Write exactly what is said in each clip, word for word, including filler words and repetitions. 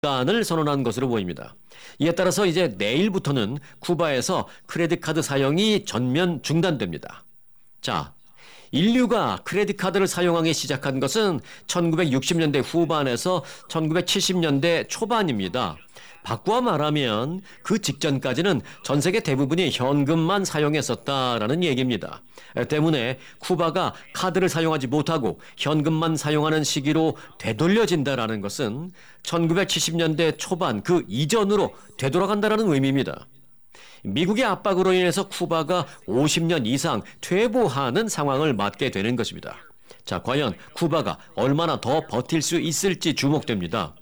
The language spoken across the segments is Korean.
중단을 선언한 것으로 보입니다. 이에 따라서 이제 내일부터는 쿠바에서 크레딧 카드 사용이 전면 중단됩니다. 자, 인류가 크레딧 카드를 사용하기 시작한 것은 천구백육십 년대 후반에서 천구백칠십 년대 초반입니다. 바꾸어 말하면 그 직전까지는 전 세계 대부분이 현금만 사용했었다라는 얘기입니다. 때문에 쿠바가 카드를 사용하지 못하고 현금만 사용하는 시기로 되돌려진다라는 것은 천구백칠십 년대 초반 그 이전으로 되돌아간다라는 의미입니다. 미국의 압박으로 인해서 쿠바가 오십 년 이상 퇴보하는 상황을 맞게 되는 것입니다. 자, 과연 쿠바가 얼마나 더 버틸 수 있을지 주목됩니다.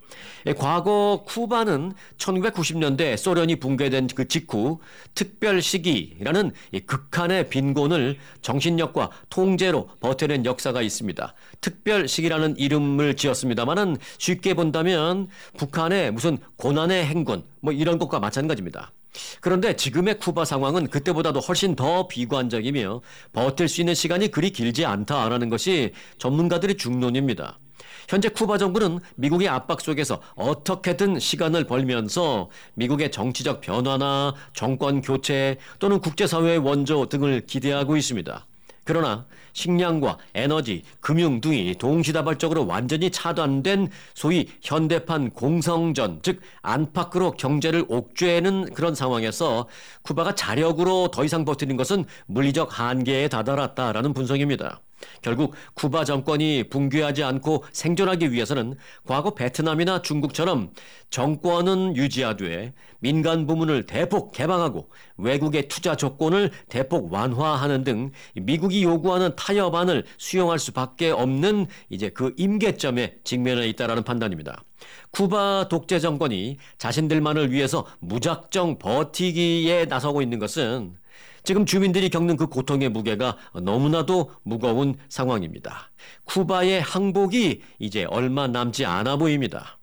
과거 쿠바는 천구백구십 년대 소련이 붕괴된 그 직후 특별 시기라는 극한의 빈곤을 정신력과 통제로 버텨낸 역사가 있습니다. 특별 시기라는 이름을 지었습니다만은 쉽게 본다면 북한의 무슨 고난의 행군 뭐 이런 것과 마찬가지입니다. 그런데 지금의 쿠바 상황은 그때보다도 훨씬 더 비관적이며 버틸 수 있는 시간이 그리 길지 않다라는 것이 전문가들의 중론입니다. 현재 쿠바 정부는 미국의 압박 속에서 어떻게든 시간을 벌면서 미국의 정치적 변화나 정권 교체 또는 국제사회의 원조 등을 기대하고 있습니다. 그러나 식량과 에너지, 금융 등이 동시다발적으로 완전히 차단된 소위 현대판 공성전, 즉 안팎으로 경제를 옥죄는 그런 상황에서 쿠바가 자력으로 더 이상 버티는 것은 물리적 한계에 다다랐다라는 분석입니다. 결국 쿠바 정권이 붕괴하지 않고 생존하기 위해서는 과거 베트남이나 중국처럼 정권은 유지하되 민간 부문을 대폭 개방하고 외국의 투자 조건을 대폭 완화하는 등 미국이 요구하는 타협안을 수용할 수밖에 없는 이제 그 임계점에 직면해 있다라는 판단입니다. 쿠바 독재 정권이 자신들만을 위해서 무작정 버티기에 나서고 있는 것은 지금 주민들이 겪는 그 고통의 무게가 너무나도 무거운 상황입니다. 쿠바의 항복이 이제 얼마 남지 않아 보입니다.